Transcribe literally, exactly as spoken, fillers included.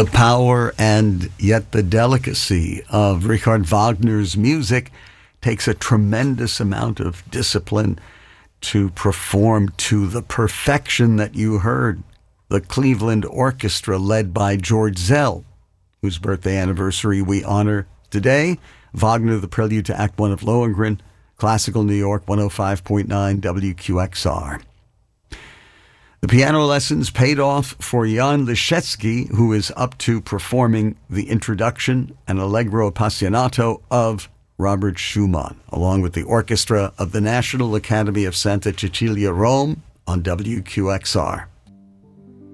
The power and yet the delicacy of Richard Wagner's music takes a tremendous amount of discipline to perform to the perfection that you heard. The Cleveland Orchestra, led by George Zell, whose birthday anniversary we honor today. Wagner, the prelude to Act One of Lohengrin, Classical New York, one oh five point nine W Q X R. The piano lessons paid off for Jan Liszewski, who is up to performing the introduction and Allegro Appassionato of Robert Schumann, along with the orchestra of the National Academy of Santa Cecilia, Rome, on W Q X R.